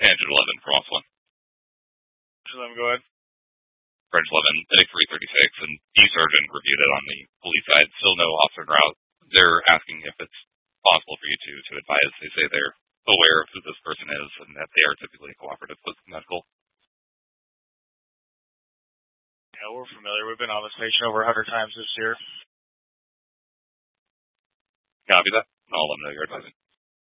Tangent 11 from off one. Let me go ahead. French 11, heading 336, and E Sergeant reviewed it on the police side. Still no officer en route. They're asking if it's possible for you to advise. They say they're aware of who this person is and that they are typically cooperative with medical. Yeah, we're familiar. We've been on the station over 100 times this year. Copy that. I'll let them know you're advising.